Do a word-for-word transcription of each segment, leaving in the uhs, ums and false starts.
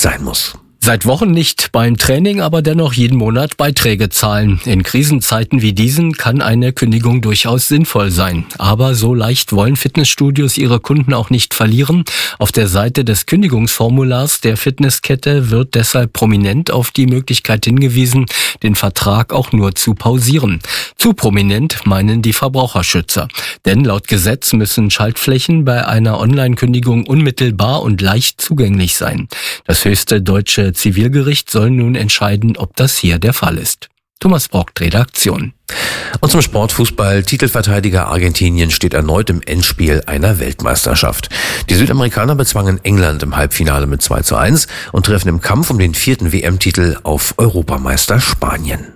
sein muss. Seit Wochen nicht beim Training, aber dennoch jeden Monat Beiträge zahlen. In Krisenzeiten wie diesen kann eine Kündigung durchaus sinnvoll sein. Aber so leicht wollen Fitnessstudios ihre Kunden auch nicht verlieren. Auf der Seite des Kündigungsformulars der Fitnesskette wird deshalb prominent auf die Möglichkeit hingewiesen, den Vertrag auch nur zu pausieren. Zu prominent meinen die Verbraucherschützer. Denn laut Gesetz müssen Schaltflächen bei einer Online-Kündigung unmittelbar und leicht zugänglich sein. Das höchste deutsche Zivilgericht soll nun entscheiden, ob das hier der Fall ist. Thomas Brockt, Redaktion. Und zum Sportfußball. Titelverteidiger Argentinien steht erneut im Endspiel einer Weltmeisterschaft. Die Südamerikaner bezwangen England im Halbfinale mit zwei zu eins und treffen im Kampf um den vierten W M-Titel auf Europameister Spanien.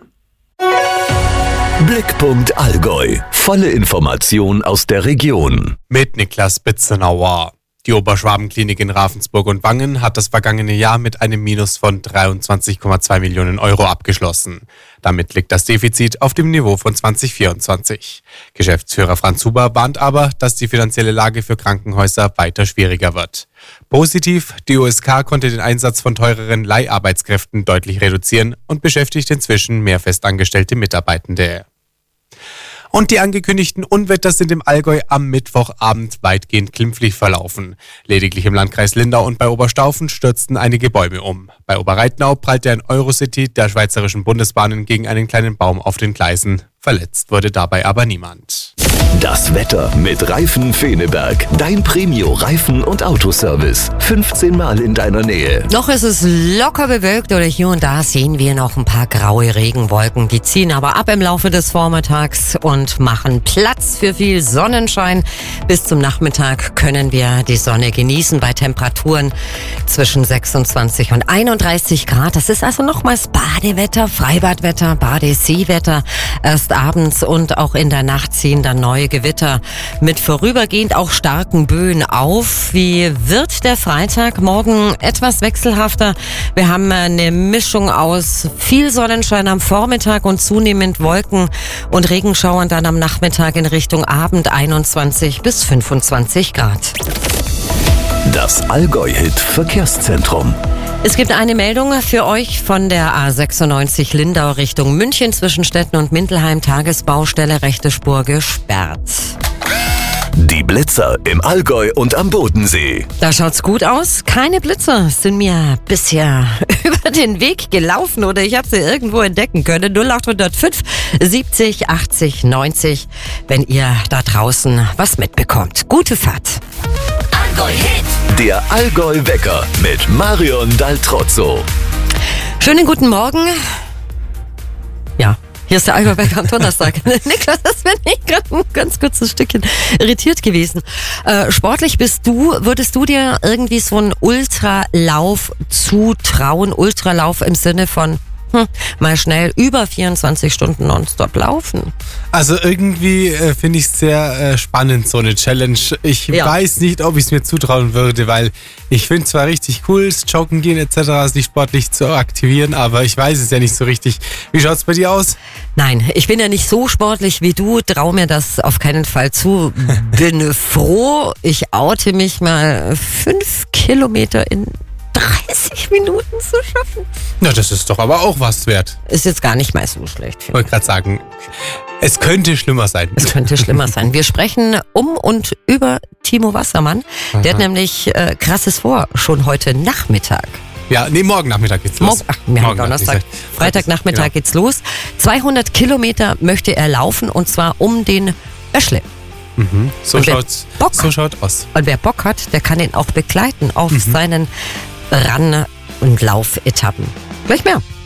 Blickpunkt Allgäu. Volle Information aus der Region. Mit Niklas Bitzenauer. Die Oberschwabenklinik in Ravensburg und Wangen hat das vergangene Jahr mit einem Minus von dreiundzwanzig Komma zwei Millionen Euro abgeschlossen. Damit liegt das Defizit auf dem Niveau von zwanzig vierundzwanzig. Geschäftsführer Franz Huber warnt aber, dass die finanzielle Lage für Krankenhäuser weiter schwieriger wird. Positiv, die O S K konnte den Einsatz von teureren Leiharbeitskräften deutlich reduzieren und beschäftigt inzwischen mehr festangestellte Mitarbeitende. Und die angekündigten Unwetter sind im Allgäu am Mittwochabend weitgehend glimpflich verlaufen. Lediglich im Landkreis Lindau und bei Oberstaufen stürzten einige Bäume um. Bei Oberreitnau prallte ein Eurocity der Schweizerischen Bundesbahnen gegen einen kleinen Baum auf den Gleisen. Verletzt wurde dabei aber niemand. Das Wetter mit Reifen Feneberg. Dein Premio-Reifen- und Autoservice. fünfzehn Mal in deiner Nähe. Noch ist es locker bewölkt oder hier und da sehen wir noch ein paar graue Regenwolken. Die ziehen aber ab im Laufe des Vormittags und machen Platz für viel Sonnenschein. Bis zum Nachmittag können wir die Sonne genießen bei Temperaturen zwischen sechsundzwanzig und einunddreißig Grad. Das ist also nochmals Badewetter, Freibadwetter, Badeseewetter. Erst abends und auch in der Nacht ziehen dann neue Gewitter mit vorübergehend auch starken Böen auf. Wie wird der Freitag? Morgen etwas wechselhafter. Wir haben eine Mischung aus viel Sonnenschein am Vormittag und zunehmend Wolken und Regenschauern dann am Nachmittag in Richtung Abend einundzwanzig bis fünfundzwanzig Grad. Das Allgäu-Hit Verkehrszentrum. Es gibt eine Meldung für euch von der A sechsundneunzig Lindau Richtung München zwischen Stetten und Mindelheim. Tagesbaustelle, rechte Spur gesperrt. Die Blitzer im Allgäu und am Bodensee. Da schaut's gut aus. Keine Blitzer sind mir bisher über den Weg gelaufen oder ich habe sie irgendwo entdecken können. null acht null fünf siebzig achtzig neunzig, wenn ihr da draußen was mitbekommt. Gute Fahrt. Allgäu-Hit. Der Allgäu-Wecker mit Marion Daltrozzo. Schönen guten Morgen. Ja, hier ist der Allgäu-Wecker am Donnerstag. Niklas, das bin ich gerade ein ganz kurzes Stückchen irritiert gewesen. Äh, sportlich bist du, würdest du dir irgendwie so einen Ultralauf zutrauen? Ultralauf im Sinne von Hm, mal schnell über vierundzwanzig Stunden nonstop laufen. Also irgendwie äh, finde ich es sehr äh, spannend, so eine Challenge. Ich ja. weiß nicht, ob ich es mir zutrauen würde, weil ich finde zwar richtig cool, das Joggen gehen et cetera, sich sportlich zu aktivieren, aber ich weiß es ja nicht so richtig. Wie schaut es bei dir aus? Nein, ich bin ja nicht so sportlich wie du, trau mir das auf keinen Fall zu. Bin froh, ich oute mich mal fünf Kilometer in dreißig Minuten zu schaffen. Na, das ist doch aber auch was wert. Ist jetzt gar nicht mal so schlecht. Ich wollte gerade sagen, es könnte schlimmer sein. Es könnte schlimmer sein. Wir sprechen um und über Timo Wassermann. Aha. Der hat nämlich äh, krasses vor, schon heute Nachmittag. Ja, nee, morgen Nachmittag geht's los. Morgen, ach, wir haben Donnerstag. Freitagnachmittag genau. geht's los. zweihundert Kilometer möchte er laufen und zwar um den Öschle. Mhm. So, schaut's, Bock, so schaut aus. Und wer Bock hat, der kann ihn auch begleiten auf mhm. seinen Ran- und Laufetappen. Gleich mehr.